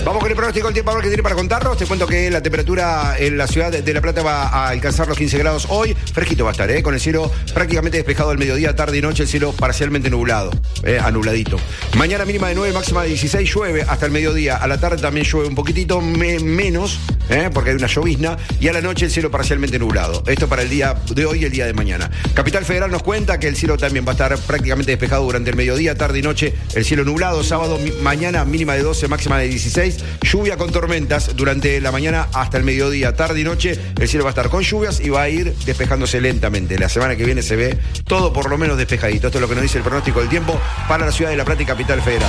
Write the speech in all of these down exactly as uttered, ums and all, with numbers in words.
Vamos con el pronóstico del tiempo, a ver qué tiene para contarnos. Te cuento que la temperatura en la ciudad de La Plata va a alcanzar los quince grados hoy. Fresquito va a estar, ¿eh? Con el cielo prácticamente despejado al mediodía, tarde y noche, el cielo parcialmente nublado, ¿eh? Anubladito. Mañana mínima de nueve, máxima de dieciséis, llueve hasta el mediodía. A la tarde también llueve un poquitito me- menos, ¿eh? Porque hay una llovizna. Y a la noche el cielo parcialmente nublado. Esto para el día de hoy y el día de mañana. Capital Federal nos cuenta que el cielo también va a estar prácticamente despejado durante el mediodía, tarde y noche, el cielo nublado. Sábado, mi- mañana mínima de doce, máxima de dieciséis. Lluvia con tormentas durante la mañana hasta el mediodía, tarde y noche. El cielo va a estar con lluvias y va a ir despejándose lentamente. La semana que viene se ve todo por lo menos despejadito. Esto es lo que nos dice el pronóstico del tiempo para la ciudad de La Plata y Capital Federal.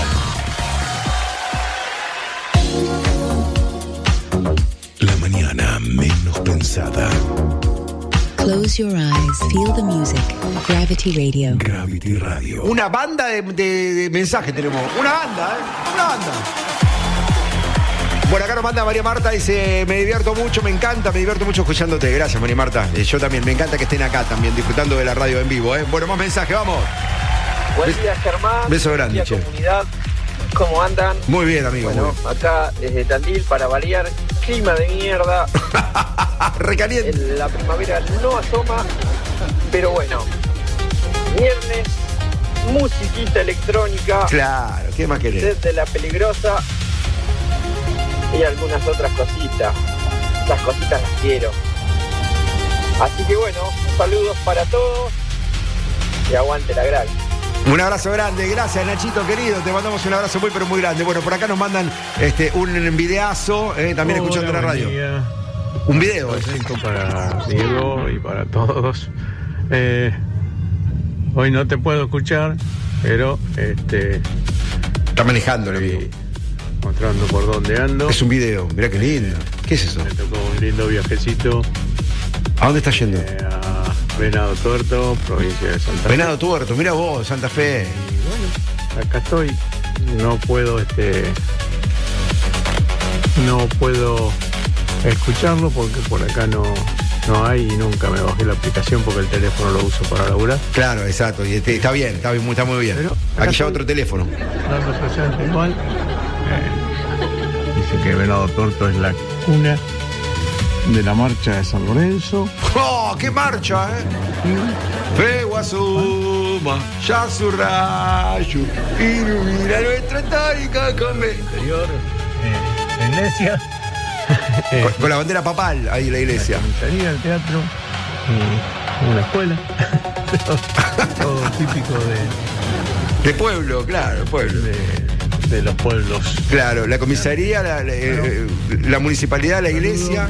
La mañana menos pensada. Close your eyes, feel the music. Gravity Radio. Gravity Radio. Una banda de, de, de mensajes tenemos. Una banda, ¿eh? Una banda. Bueno, acá nos manda María Marta, dice, me divierto mucho, me encanta, me divierto mucho escuchándote. Gracias, María Marta. Eh, yo también, me encanta que estén acá también, disfrutando de la radio en vivo, ¿eh? Bueno, más mensajes, vamos. Buen día, Germán. Beso grande, Buen día, che. comunidad. ¿Cómo andan? Muy bien, amigo. Bueno, acá desde Tandil, para variar, clima de mierda. Recaliente. El- La primavera no asoma, pero bueno. Viernes, musiquita electrónica. Claro, ¿qué más querés? Desde La Peligrosa y algunas otras cositas. Las cositas las quiero. Así que bueno, saludos para todos y aguante la gran. Un abrazo grande, gracias Nachito querido, te mandamos un abrazo muy pero muy grande. Bueno, por acá nos mandan este un videazo, eh, también Hola, escuchando la buen radio. día. Un video. eh. Presento para Diego y para todos. Eh, hoy no te puedo escuchar, pero este, Está manejando el video. estoy mostrando por dónde ando. Es un video, mirá qué lindo. ¿Qué es eso? Me tocó un lindo viajecito ¿A dónde está yendo? eh, a Venado Tuerto, provincia de Santa Fe. Venado Tuerto, mira vos, Santa Fe. Y bueno, acá estoy. No puedo, este, no puedo escucharlo porque por acá no, no hay y nunca me bajé la aplicación porque el teléfono lo uso para laburar. Claro, exacto, y este, está bien, está, bien, está muy bien. Pero acá Aquí ya estoy. otro teléfono. Dando presente igual. Eh, dice que Venado Tuerto es la cuna de la marcha de San Lorenzo. ¡Oh, qué marcha, eh! Feo asuma, ya su rayo, ilumina nuestra histórica convento. Interior, eh, la iglesia. Eh, Con, con la bandera papal ahí en la iglesia. La comisaría, el teatro, y una escuela. todo, todo típico de, De pueblo, claro, pueblo. de, de los pueblos. Claro, la comisaría, la, la, eh, la municipalidad, la iglesia.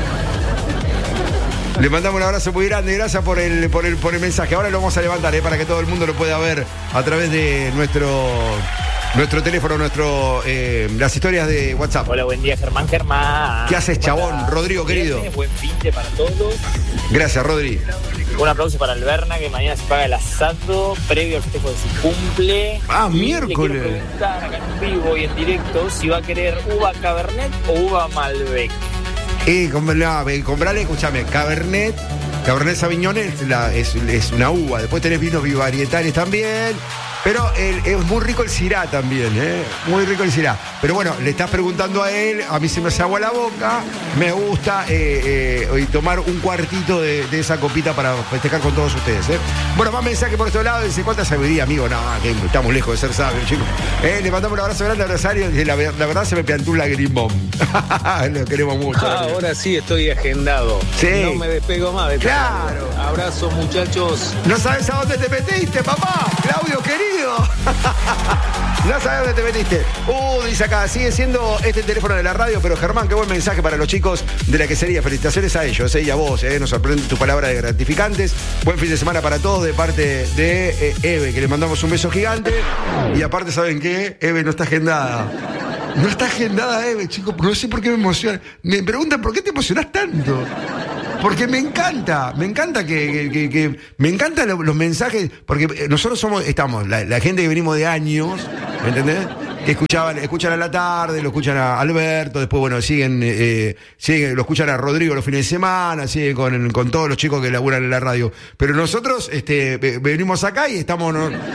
Le mandamos un abrazo muy grande, gracias por el, por el, por el mensaje. Ahora lo vamos a levantar, eh, para que todo el mundo lo pueda ver a través de nuestro, nuestro teléfono, nuestro, eh, las historias de WhatsApp. Hola, buen día, Germán, Germán. ¿Qué haces, chabón? Hola. Rodrigo, querido. Viernes, buen fin de para todos. Gracias, Rodri. Un aplauso para el Berna, que mañana se paga el asado previo al festejo de su cumple. Ah, Y miércoles. Le quiero preguntar acá en vivo y en directo si va a querer uva Cabernet o uva Malbec. Eh, com- no, eh, comprale, escúchame, Cabernet, Cabernet Sauvignon es, la- es, es una uva. Después tenés vinos bivarietales también. Pero el- es muy rico el Syrah también, ¿eh? Muy rico el Syrah. Pero bueno, le estás preguntando a él, a mí se me hace agua la boca, me gusta eh, eh, tomar un cuartito de, de esa copita para festejar con todos ustedes, ¿eh? Bueno, más mensaje por este lado, dice, ¿cuánta sabiduría, amigo? No, que estamos lejos de ser sabios, chicos. Eh, le mandamos un abrazo grande a Rosario, dice, la, la verdad se me plantó un lagrimón. Lo queremos mucho. Ah, ahora sí estoy agendado. Sí. No me despego más de Claro. todo. Abrazo, muchachos. No sabes a dónde te metiste, papá. Claudio, querido. No sabes dónde te metiste. Uh, dice acá, sigue siendo este el teléfono de la radio, pero Germán, qué buen mensaje para los chicos de la quesería. Felicitaciones a ellos, eh, y a vos, eh. Nos sorprende tu palabra de gratificantes. Buen fin de semana para todos de parte de eh, Eve, que le mandamos un beso gigante. Y aparte, ¿saben qué? Eve no está agendada. No está agendada, Eve, chicos. No sé por qué me emociona. Me preguntan, ¿por qué te emocionás tanto? Porque me encanta, me encanta que, que, que, que me encantan los, los mensajes, porque nosotros somos, estamos, la, la gente que venimos de años, ¿me entendés? Que escuchaban, escuchan a la tarde, lo escuchan a Alberto, después bueno, siguen, eh, siguen, lo escuchan a Rodrigo los fines de semana, siguen con, con todos los chicos que laburan en la radio. Pero nosotros, este, venimos acá y estamos, no,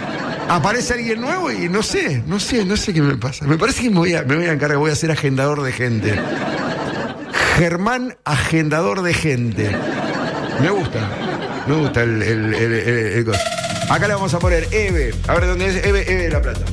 aparece alguien nuevo y no sé, no sé, no sé qué me pasa. Me parece que me voy a, me voy a encargar, voy a ser agendador de gente. Germán, agendador de gente. Me gusta, me gusta el, el, el, el, el coso. Acá le vamos a poner Eve. A ver dónde es Eve, Eve de La Plata.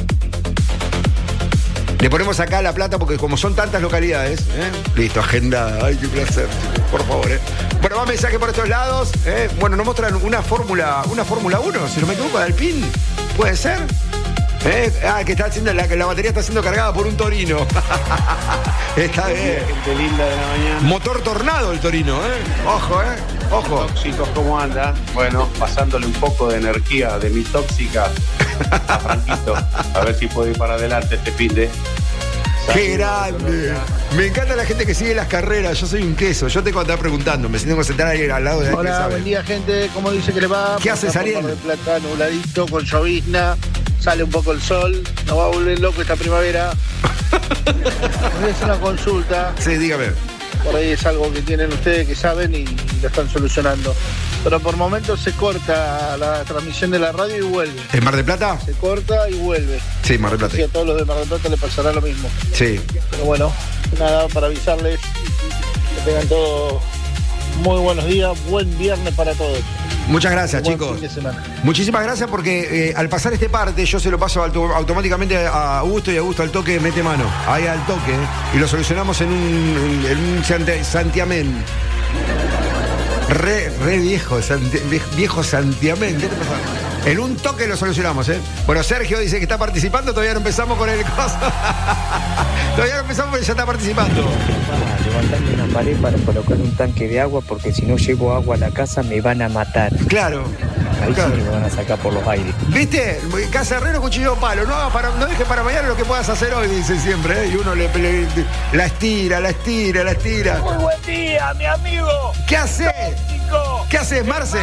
Le ponemos acá La Plata porque como son tantas localidades, ¿eh? Listo, agendada. Ay, qué placer, chicos, por favor, ¿eh? Bueno, más mensajes por estos lados, ¿eh? Bueno, nos muestran una Fórmula, una Fórmula uno, si no me equivoco, de Alpine. ¿Puede ser? ¿Eh? Ah, que está haciendo, la, la batería está siendo cargada por un Torino. Está bien. Gente linda de la mañana. Motor Tornado el Torino, ¿eh? Ojo, ¿eh? Ojo. Tóxicos, ¿cómo andan? Bueno, pasándole un poco de energía de mi tóxica a Franquito. A ver si puedo ir para adelante este fin de... ¡Qué grande! Me encanta la gente que sigue las carreras. Yo soy un queso. Yo tengo que andar preguntando. Me siento que sentar ahí al lado de alguien que Hola, sabe. buen día, gente. ¿Cómo dice que le va? ¿Qué haces, Ariel? De Plata, nubladito, con llovizna. Sale un poco el sol. Nos va a volver loco esta primavera. Voy a hacer una consulta. Sí, dígame. Por ahí es algo que tienen ustedes que saben y lo están solucionando. Pero por momentos se corta la transmisión de la radio y vuelve. ¿En Mar del Plata? Se corta y vuelve. Sí, Mar del Plata. Sí, a todos los de Mar del Plata les pasará lo mismo. Sí. Pero bueno, nada, para avisarles que tengan todos muy buenos días. Buen viernes para todos. Muchas gracias, Buen chicos. fin de semana. Muchísimas gracias porque eh, al pasar este parte yo se lo paso auto- automáticamente a Augusto y Augusto al toque mete mano. Ahí al toque. ¿eh? Y lo solucionamos en un, en un santi- santiamén. Re, re viejo, santi, viejo santiamén. ¿Qué te pasa? En un toque lo solucionamos, ¿eh? Bueno, Sergio dice que está participando, todavía no empezamos con el coso. Todavía no empezamos, pero ya está participando. Levantando una pared para colocar un tanque de agua porque si no llevo agua a la casa me van a matar. Claro. Ahí claro. sí que me van a sacar por los aires. ¿Viste? Casa Herrero, cuchillo palo. No, hagas para, no dejes para mañana lo que puedas hacer hoy, dice siempre, ¿eh? Y uno le, le- la estira, la estira, la estira. Muy buen día, mi amigo. ¿Qué haces? Tóxico. ¿Qué haces, Marce?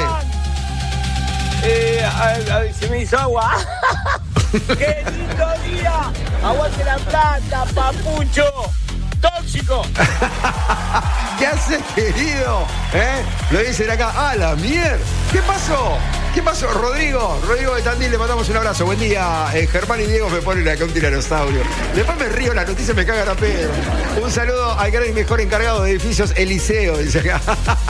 Eh, a, a, se me hizo agua. ¡Qué lindo día! ¡Aguante La Plata, papucho! ¡Tóxico! ¿Qué haces, querido? ¿Eh? Lo dicen acá. ¡Ah, la mierda! ¿Qué pasó? ¿Qué pasó, Rodrigo? Rodrigo de Tandil, le mandamos un abrazo. Buen día. Eh, Germán y Diego me ponen acá un tiranosaurio. Después me río, las noticias me cagan a pedo. Un saludo al gran y mejor encargado de edificios, Eliseo, dice acá.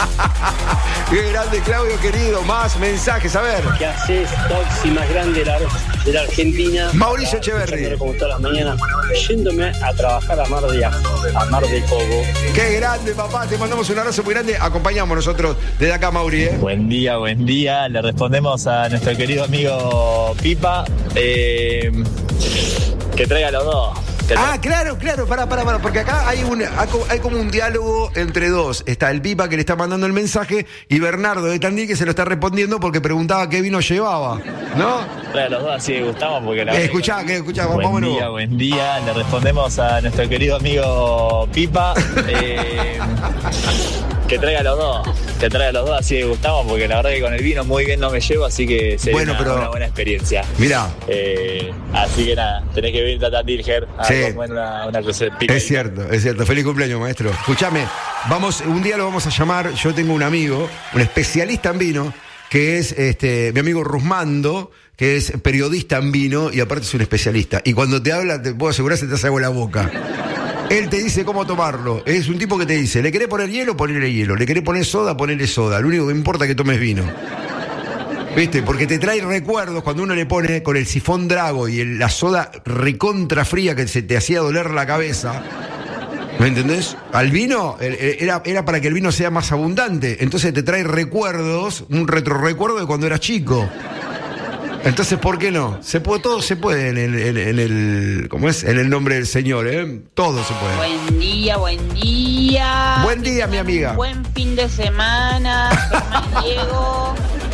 Qué grande, Claudio, querido. Más mensajes, a ver. ¿Qué haces, Toxi, más grande de la, de la Argentina? Mauricio Echeverri. Como todas las mañanas, yéndome a trabajar a Mar de, a Mar de Cobo. Qué grande, papá. Te mandamos un abrazo muy grande. Acompañamos nosotros desde acá, Mauri, ¿eh? Buen día, buen día. Le respondemos a nuestro querido amigo Pipa eh, que traiga los dos. Ah, claro, claro, pará, pará, pará, porque acá hay, un, hay como un diálogo entre dos. Está el Pipa que le está mandando el mensaje y Bernardo de Tandil que se lo está respondiendo porque preguntaba qué vino llevaba, ¿no? Traiga los dos, así que gustamos porque la eh, Escuchá, que escuchá, buen vámonos. día, buen día. Le respondemos a nuestro querido amigo Pipa eh, que traiga los dos. Que traiga los dos, así que gustamos porque la verdad que con el vino muy bien no me llevo, así que sería bueno, una, pero... una buena experiencia. Mirá. Eh, así que nada, tenés que venir a Tandil, Ger, a Sí. comer una, una cosa de pica. Es cierto, es cierto. Feliz cumpleaños, maestro. Escúchame, vamos, un día lo vamos a llamar. Yo tengo un amigo, un especialista en vino, que es este mi amigo Rusmando, que es periodista en vino y aparte es un especialista. Y cuando te habla, te puedo asegurar, se te hace agua en la boca. Él te dice cómo tomarlo. Es un tipo que te dice, ¿le querés poner hielo? Ponele hielo. ¿Le querés poner soda? Ponele soda. Lo único que me importa es que tomes vino. ¿Viste? Porque te trae recuerdos cuando uno le pone con el sifón Drago y el, la soda recontra fría que se te hacía doler la cabeza. ¿Me entendés? Al vino era, era para que el vino sea más abundante. Entonces te trae recuerdos, un retrorecuerdo de cuando eras chico. Entonces, ¿por qué no? Se puede, todo se puede en el, en, en el, ¿cómo es? En el nombre del Señor, ¿eh? Todo se puede. Buen día, buen día. Buen día, mi amiga. Buen fin de semana, Germán y Diego.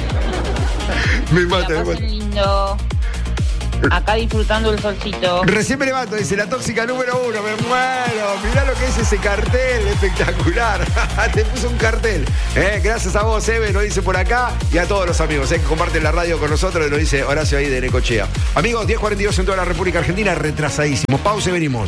Me mata, Que la me pasen mata. lindo. Acá disfrutando el solcito. Recién me levanto, dice la tóxica número uno, me muero. Mirá lo que es ese cartel, espectacular. Te puso un cartel. Eh, gracias a vos, Eve, lo dice por acá, y a todos los amigos eh, que comparten la radio con nosotros, lo dice Horacio ahí de Necochea. Amigos, diez cuarenta y dos en toda la República Argentina, retrasadísimos. Pausa y venimos.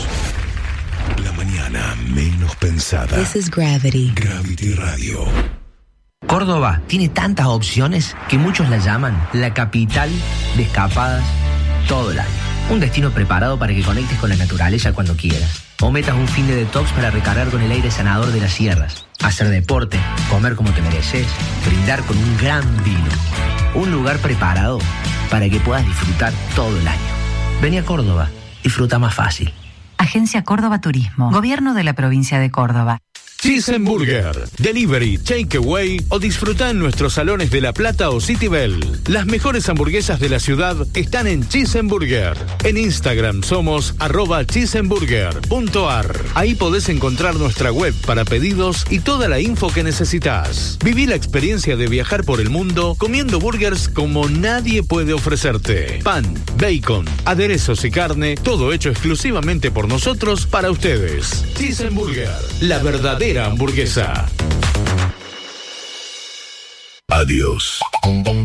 La mañana menos pensada. This is Gravity. Gravity Radio. Córdoba tiene tantas opciones que muchos la llaman la capital de escapadas todo el año. Un destino preparado para que conectes con la naturaleza cuando quieras. O metas un fin de detox para recargar con el aire sanador de las sierras. Hacer deporte, comer como te mereces, brindar con un gran vino. Un lugar preparado para que puedas disfrutar todo el año. Vení a Córdoba, disfruta más fácil. Agencia Córdoba Turismo, Gobierno de la Provincia de Córdoba. Chisenburger, delivery, takeaway o disfruta en nuestros salones de La Plata o City Bell. Las mejores hamburguesas de la ciudad están en Chisenburger. En Instagram somos arroba chisenburger.ar. Ahí podés encontrar nuestra web para pedidos y toda la info que necesitas. Viví la experiencia de viajar por el mundo comiendo burgers como nadie puede ofrecerte. Pan, bacon, aderezos y carne, todo hecho exclusivamente por nosotros para ustedes. Chisenburger, la verdadera hamburguesa. Adiós.